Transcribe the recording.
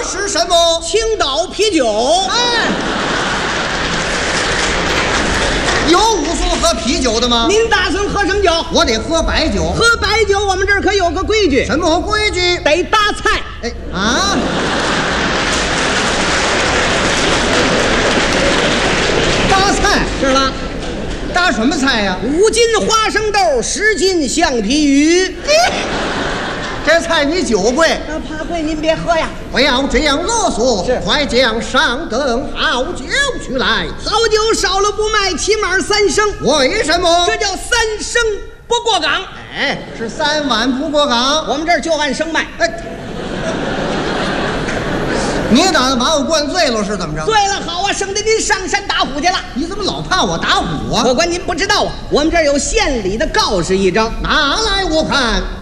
是什么？ 青岛啤酒。 哎，有武术喝啤酒的吗？ 您打算喝什么酒？ 我得喝白酒。 喝白酒，我们这儿可有个规矩， 什么规矩？ 得搭菜。 哎啊！搭菜是了， 搭什么菜呀 5斤花生豆，10斤橡皮鱼。 这菜你酒贵， 怕贵您别喝呀。 不要这样啰嗦， 是快将上等好酒取来。 好酒少了不卖，起码3升。 为什么？ 这叫3升不过岗。 哎，是3碗不过岗。 我们这儿就按升卖。 哎，你打算把我灌醉了是怎么着？ 醉了好啊，省得您上山打虎去了。 你怎么老怕我打虎啊？ 客官您不知道啊，我们这儿有县里的告示一张， 拿来我看。